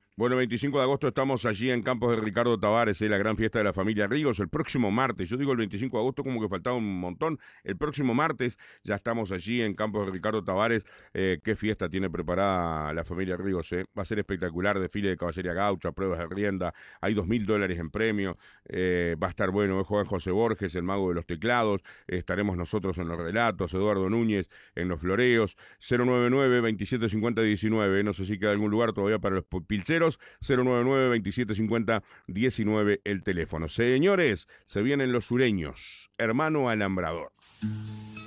Bueno, el 25 de agosto estamos allí en Campos de Ricardo Tavares, la gran fiesta de la familia Ríos, el próximo martes. Yo digo el 25 de agosto como que faltaba un montón. El próximo martes ya estamos allí en Campos de Ricardo Tavares. Qué fiesta tiene preparada la familia Ríos, eh. Va a ser espectacular, desfile de caballería gaucha, pruebas de rienda, hay $2000 en premio. Va a estar bueno, juega José Borges, el mago de los teclados. Estaremos nosotros en los relatos, Eduardo Núñez en los floreos. 099-2750-19. No sé si queda algún lugar todavía para los pilcheros. 099-2750-19 el teléfono. Señores, se vienen los sureños. Hermano Alambrador.